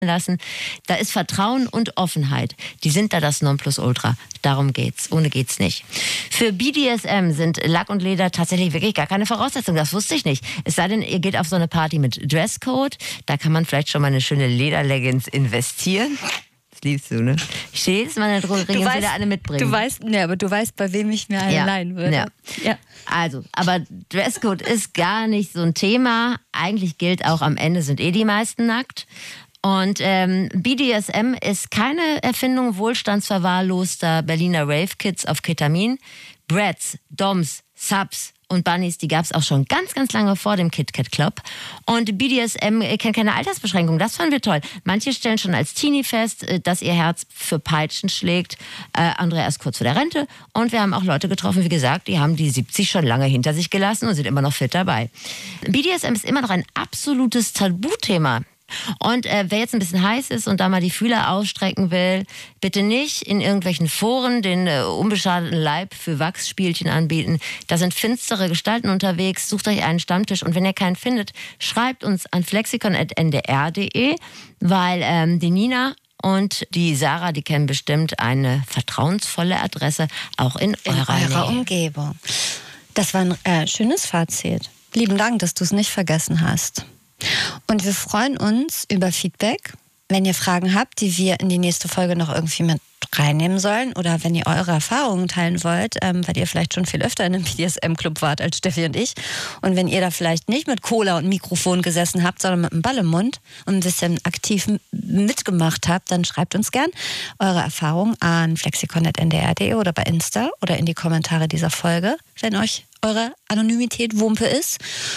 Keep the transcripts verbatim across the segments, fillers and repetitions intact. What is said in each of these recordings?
lassen. Da ist Vertrauen und Offenheit. Die sind da das Nonplusultra. Darum geht's. Ohne geht's nicht. Für B D S M sind Lack und Leder tatsächlich wirklich gar keine Voraussetzung. Das wusste ich nicht. Es sei denn, ihr geht auf so eine Party mit Dresscode. Da kann man vielleicht schon mal eine schöne Lederleggings investieren. Das liebst du, ne? Ich stehe jedes Mal in der Drogerie und will da eine mitbringen. Du weißt, ne, aber du weißt, bei wem ich mir eine ja. leihen würde. Ja. Ja. Also, aber Dresscode ist gar nicht so ein Thema. Eigentlich gilt auch, am Ende sind eh die meisten nackt. Und ähm, B D S M ist keine Erfindung wohlstandsverwahrloster Berliner Rave-Kids auf Ketamin. Brats, Doms, Subs und Bunnies, die gab es auch schon ganz, ganz lange vor dem Kit Kat Club. Und B D S M kennt keine Altersbeschränkung. Das fanden wir toll. Manche stellen schon als Teenie fest, dass ihr Herz für Peitschen schlägt. Äh, andere erst kurz vor der Rente. Und wir haben auch Leute getroffen, wie gesagt, die haben die siebzig schon lange hinter sich gelassen und sind immer noch fit dabei. B D S M ist immer noch ein absolutes Tabuthema. Und äh, wer jetzt ein bisschen heiß ist und da mal die Fühler ausstrecken will, bitte nicht in irgendwelchen Foren den äh, unbeschadeten Leib für Wachsspielchen anbieten. Da sind finstere Gestalten unterwegs. Sucht euch einen Stammtisch und wenn ihr keinen findet, schreibt uns an flexikon at n d r punkt d e, weil ähm, die Nina und die Sarah, die kennen bestimmt eine vertrauensvolle Adresse, auch in, in eurer, eurer Umgebung. Das war ein äh, schönes Fazit. Lieben Dank, dass du es nicht vergessen hast. Und wir freuen uns über Feedback, wenn ihr Fragen habt, die wir in die nächste Folge noch irgendwie mit reinnehmen sollen oder wenn ihr eure Erfahrungen teilen wollt, ähm, weil ihr vielleicht schon viel öfter in einem B D S M-Club wart als Steffi und ich. Und wenn ihr da vielleicht nicht mit Cola und Mikrofon gesessen habt, sondern mit einem Ball im Mund und ein bisschen aktiv mitgemacht habt, dann schreibt uns gern eure Erfahrungen an flexikon at n d r punkt d e oder bei Insta oder in die Kommentare dieser Folge, wenn euch eure Anonymität Wumpe ist.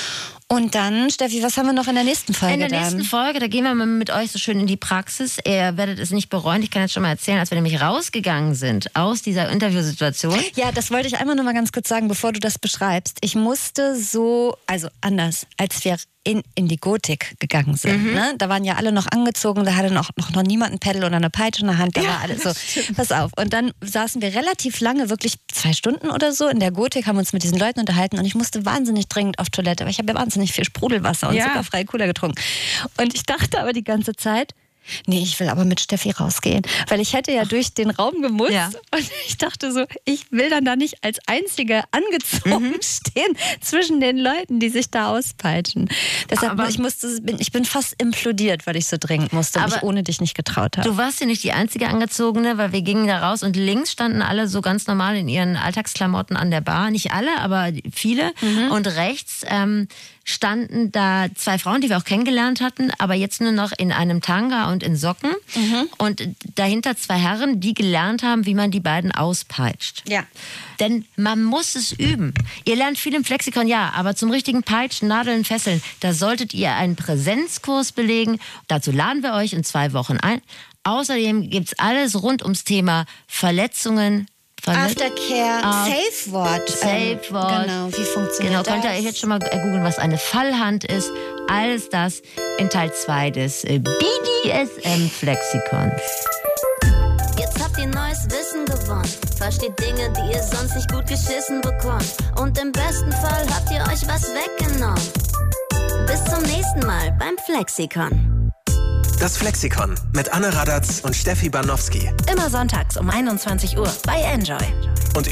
Und dann, Steffi, was haben wir noch in der nächsten Folge? In der nächsten dann? Folge, da gehen wir mal mit euch so schön in die Praxis. Ihr werdet es nicht bereuen. Ich kann jetzt schon mal erzählen, als wir nämlich rausgegangen sind aus dieser Interviewsituation. Ja, das wollte ich einmal noch mal ganz kurz sagen, bevor du das beschreibst. Ich musste so, also anders, als wir in, in die Gotik gegangen sind. Mhm. Ne? Da waren ja alle noch angezogen, da hatte noch, noch, noch niemand ein Pedal oder eine Peitsche in der Hand. Da ja, war alles so, pass auf. Und dann saßen wir relativ lange, wirklich zwei Stunden oder so in der Gotik, haben uns mit diesen Leuten unterhalten und ich musste wahnsinnig dringend auf Toilette, weil ich habe ja wahnsinnig viel Sprudelwasser und ja. zuckerfreie Cola getrunken. Und ich dachte aber die ganze Zeit, nee, ich will aber mit Steffi rausgehen. Weil ich hätte ja Ach. durch den Raum gemusst ja. und ich dachte so, ich will dann da nicht als Einzige angezogen mhm. stehen zwischen den Leuten, die sich da auspeitschen. Deshalb, aber ich musste, ich bin fast implodiert, weil ich so dringend musste und ich ohne dich nicht getraut habe. Du warst ja nicht die einzige Angezogene, weil wir gingen da raus und links standen alle so ganz normal in ihren Alltagsklamotten an der Bar. Nicht alle, aber viele. Mhm. Und rechts ähm, standen da zwei Frauen, die wir auch kennengelernt hatten, aber jetzt nur noch in einem Tanga und in Socken. Mhm. Und dahinter zwei Herren, die gelernt haben, wie man die beiden auspeitscht. Ja. Denn man muss es üben. Ihr lernt viel im Flexikon, ja, aber zum richtigen Peitschen, Nadeln, Fesseln, da solltet ihr einen Präsenzkurs belegen. Dazu laden wir euch in zwei Wochen ein. Außerdem gibt's alles rund ums Thema Verletzungen, Aftercare, ah, Safe Word. Safe Word. Genau, wie funktioniert genau, das? Könnt ihr jetzt schon mal googeln, was eine Fallhand ist. Alles das in Teil zwei des B D S M-Flexikons. Jetzt habt ihr neues Wissen gewonnen. Versteht Dinge, die ihr sonst nicht gut geschissen bekommt. Und im besten Fall habt ihr euch was weggenommen. Bis zum nächsten Mal beim Flexikon. Das Flexikon mit Anne Radatz und Steffi Banowski. Immer sonntags um einundzwanzig Uhr bei Enjoy.